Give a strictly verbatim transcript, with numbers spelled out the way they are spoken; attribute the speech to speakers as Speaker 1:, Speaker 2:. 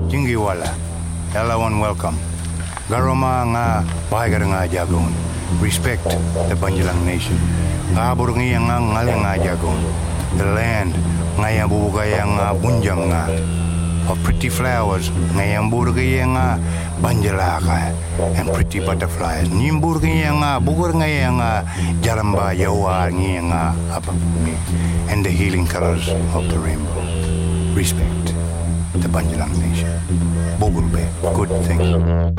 Speaker 1: Jingiwala, everyone welcome. Garoma nga bahagar nga jagon. Respect the Banjalang nation. Kabur nga nga ngali nga jagon. The land nga yang bubugaya nga bunjang nga. Of pretty flowers nga yang burgaya nga banjalaka and pretty butterflies. Nimburgaya nga bugur nga nga jaramba yawa nga nga apa and the healing colors of the rainbow. Respect the Banjalang nation. Bogulbe, good thing.